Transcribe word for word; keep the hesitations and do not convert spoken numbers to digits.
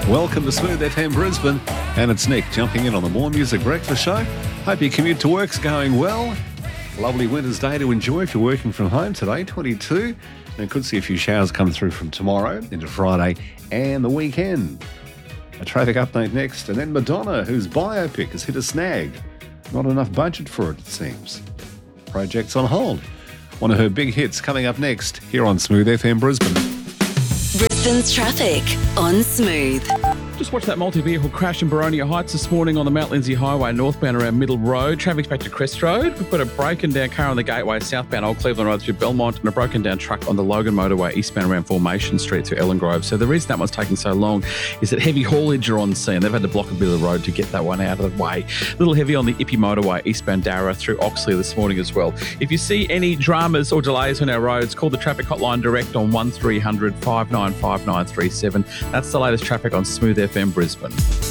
Welcome to Smooth F M Brisbane, and it's Nick jumping in on the More Music Breakfast Show. Hope your commute to work's going well. Lovely winter's day to enjoy if you're working from home today, twenty-two. And could see a few showers come through from tomorrow into Friday and the weekend. A traffic update next, and then Madonna, whose biopic has hit a snag. Not enough budget for it, it seems. Project's on hold. One of her big hits coming up next here on Smooth F M Brisbane. Brisbane's traffic on Smooth. Just watched that multi-vehicle crash in Baronia Heights this morning on the Mount Lindsay Highway northbound around Middle Road. Traffic's back to Crest Road. We've got a broken down car on the Gateway southbound Old Cleveland Road through Belmont and a broken down truck on the Logan Motorway eastbound around Formation Street through Ellen Grove. So the reason that one's taking so long is that heavy haulage are on scene. They've had to block a bit of the road to get that one out of the way. A little heavy on the Ippy Motorway eastbound Darra through Oxley this morning as well. If you see any dramas or delays on our roads, call the traffic hotline direct on one three hundred five nine five nine three seven. That's the latest traffic on Smooth F M Brisbane.